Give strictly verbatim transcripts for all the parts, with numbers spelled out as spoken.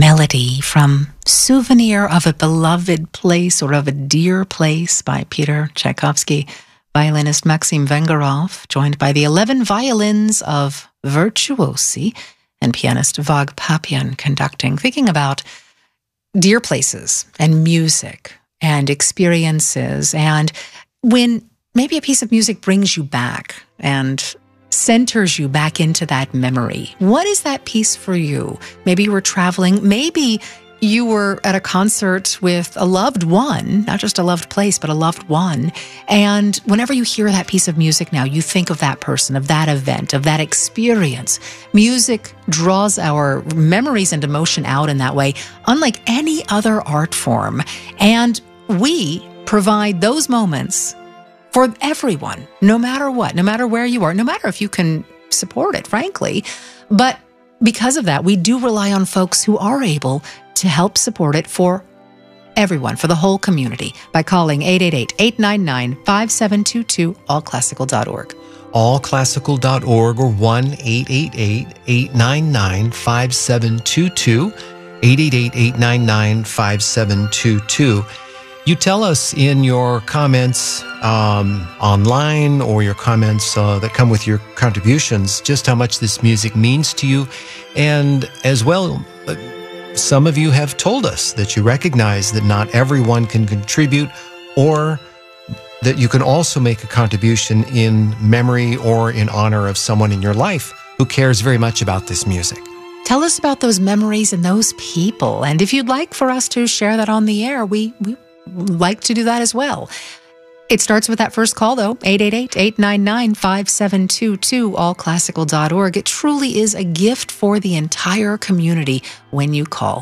melody from Souvenir of a Beloved Place or of a Dear Place by Peter Tchaikovsky. Violinist Maxim Vengerov, joined by the eleven violins of Virtuosi and pianist Vagh Papian conducting, thinking about dear places and music and experiences, and when maybe a piece of music brings you back and centers you back into that memory. What is that piece for you? Maybe you were traveling, maybe you were at a concert with a loved one, not just a loved place, but a loved one. And whenever you hear that piece of music now, you think of that person, of that event, of that experience. Music draws our memories and emotion out in that way, unlike any other art form. And we provide those moments for everyone, no matter what, no matter where you are, no matter if you can support it, frankly. But because of that, we do rely on folks who are able to help support it for everyone, for the whole community, by calling eight eight eight, eight nine nine, five seven two two, all classical dot org. all classical dot org or one eight eight eight, eight nine nine, five seven two two, eight eight eight, eight nine nine, five seven two two. You tell us in your comments um, online or your comments uh, that come with your contributions just how much this music means to you. And as well, uh, some of you have told us that you recognize that not everyone can contribute, or that you can also make a contribution in memory or in honor of someone in your life who cares very much about this music. Tell us about those memories and those people. And if you'd like for us to share that on the air, we, we like to do that as well. It starts with that first call, though, eight eight eight, eight nine nine, five seven two two, all classical dot org. It truly is a gift for the entire community when you call.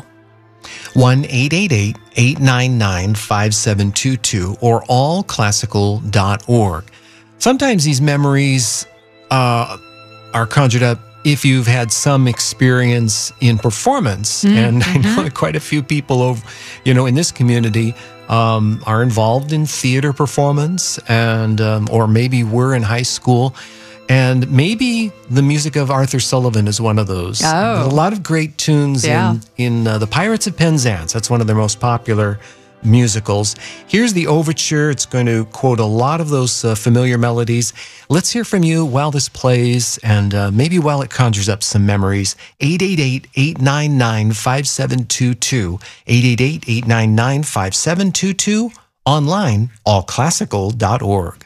one eight eight eight, eight nine nine, five seven two two or all classical dot org. Sometimes these memories uh, are conjured up if you've had some experience in performance. Mm-hmm. And I know that quite a few people over, you know, in this community um, are involved in theater performance, and um, or maybe were in high school. And maybe the music of Arthur Sullivan is one of those. Oh. A lot of great tunes yeah. in, in uh, The Pirates of Penzance. That's one of their most popular musicals. Here's the overture. It's going to quote a lot of those uh, familiar melodies. Let's hear from you while this plays, and uh, maybe while it conjures up some memories. eight eight eight, eight nine nine, five seven two two, eight eight eight, eight nine nine, five seven two two, online, all classical dot org.